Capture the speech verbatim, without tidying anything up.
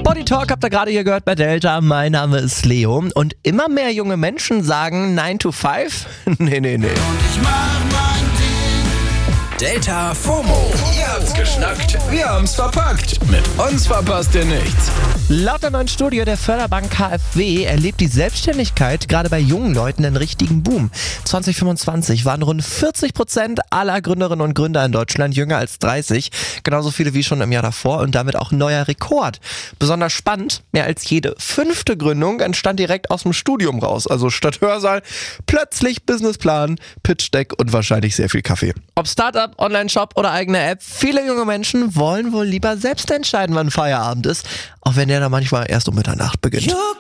Body Talk habt ihr gerade hier gehört bei Delta. Mein Name ist Leo. Und immer mehr junge Menschen sagen nine to five? nee, nee, nee. Und ich mach mein Ding. Delta FOMO. Ihr habt's geschnackt, wir haben's verpackt. Mit uns verpasst ihr nichts. Laut der neuen Studie der Förderbank K f W erlebt die Selbstständigkeit gerade bei jungen Leuten einen richtigen Boom. zwanzig fünfundzwanzig waren rund vierzig Prozent aller Gründerinnen und Gründer in Deutschland jünger als dreißig. Genauso viele wie schon im Jahr davor und damit auch ein neuer Rekord. Besonders spannend, mehr als jede fünfte Gründung entstand direkt aus dem Studium raus. Also statt Hörsaal plötzlich Businessplan, Pitch-Deck und wahrscheinlich sehr viel Kaffee. Ob Startup, Online-Shop oder eigene App, viele junge Menschen wollen wohl lieber selbst entscheiden, wann Feierabend ist, auch wenn der da manchmal erst um Mitternacht beginnt.